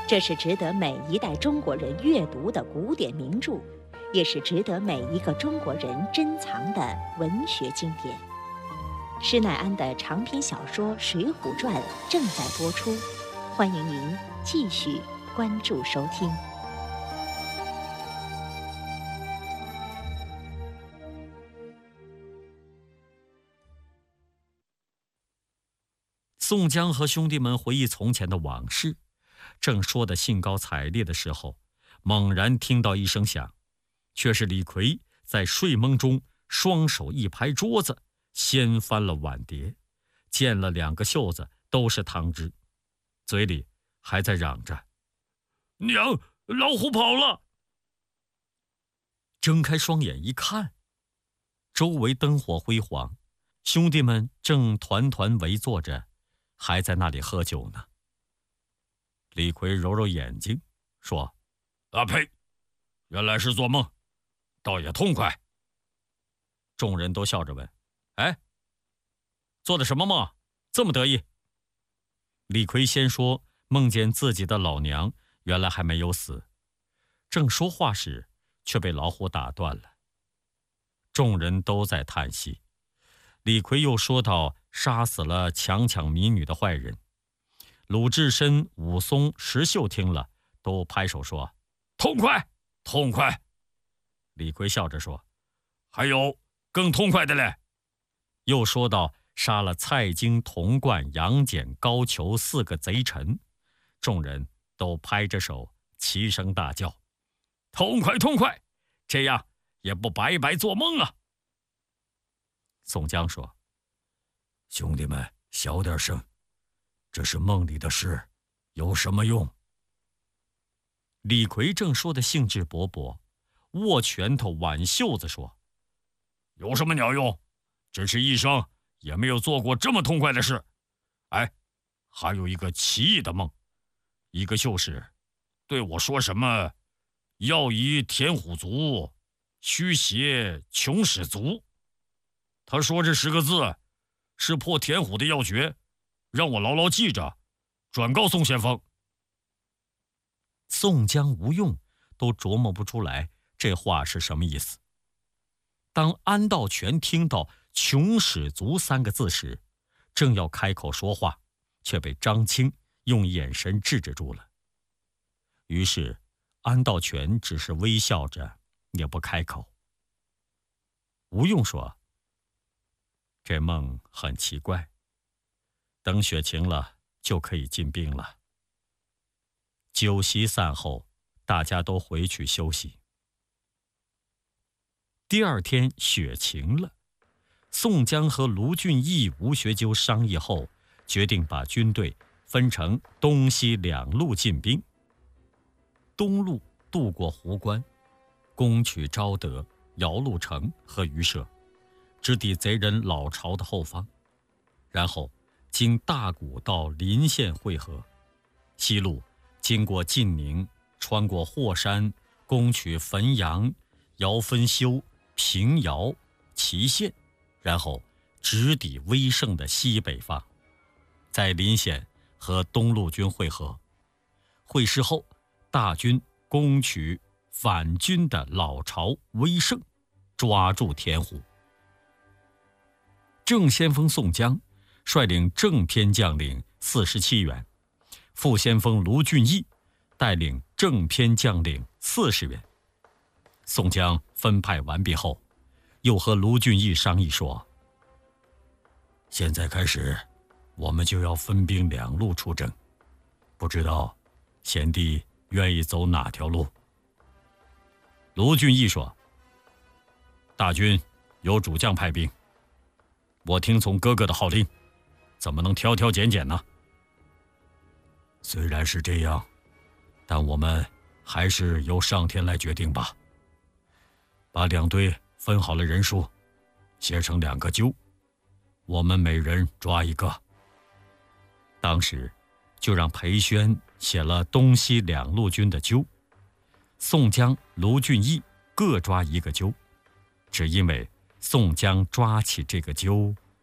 这是值得每一代中国人阅读的古典名著，也是值得每一个中国人珍藏的文学经典。施耐庵的长篇小说《水浒传》正在播出，欢迎您继续关注收听。 宋江和兄弟们回忆从前的往事，正说得兴高采烈的时候，猛然听到一声响，却是李逵在睡梦中双手一拍桌子，掀翻了碗碟，溅了2个袖子都是汤汁，嘴里还在嚷着：“娘，老虎跑了！”睁开双眼一看，周围灯火辉煌，兄弟们正团团围坐着，还在那里喝酒呢。李逵揉揉眼睛说：“啊呸，原来是做梦，倒也痛快。”众人都笑着问：“哎，做的什么梦，这么得意？”李逵先说梦见自己的老娘原来还没有死，正说话时却被老虎打断了。众人都在叹息。李逵又说到杀死了强抢民女的坏人。鲁智深、武松、石秀听了都拍手说：“痛快，痛快！”李逵笑着说：“还有更痛快的嘞！”又说到杀了蔡京、童贯、杨戬、高俅4个贼臣，众人都拍着手齐声大叫：“痛快，痛快！这样也不白白做梦啊！”宋江说：“兄弟们，小点声，这是梦里的事，有什么用？”李逵正说的兴致勃勃，握拳头挽袖子说：“有什么鸟用？只是一生也没有做过这么痛快的事。哎，还有一个奇异的梦，一个秀士对我说什么要以填虎足，虚邪穷使足。他说这10个字是破填虎的要诀，让我牢牢记着，转告宋先锋。”宋江、吴用都琢磨不出来这话是什么意思。当安道全听到穷使足3个字时，正要开口说话，却被张青用眼神制止住了。于是安道全只是微笑着，也不开口。吴用说：“这梦很奇怪，等雪晴了就可以进兵了。”酒席散后，大家都回去休息。第2天雪晴了，宋江和卢俊义、吴学究商议后，决定把军队分成东西2路进兵。东路渡过湖关，攻取昭德、姚路城和榆社，直抵贼人老巢的后方，然后经大谷到临县会合。西路经过晋宁，穿过霍山，攻取汾阳、姚分修、平遥、祁县，然后直抵威胜的西北方，在临县和东路军会合。会师后，大军攻取反军的老巢威胜，抓住田虎。正先锋宋江率领正偏将领47员，副先锋卢俊义带领正偏将领40员。宋江分派完毕后，又和卢俊义商议说：“现在开始，我们就要分兵2路出征，不知道贤弟愿意走哪条路？”卢俊义说：“大军由主将派兵，我听从哥哥的号令，怎么能挑挑拣拣呢？”虽然是这样，但我们还是由上天来决定吧。把2队分好了人数，写成2个揪，我们每人抓1个。当时就让裴宣写了东西2路军的揪，宋江、卢俊义各抓1个揪。只因为宋江抓起这个揪，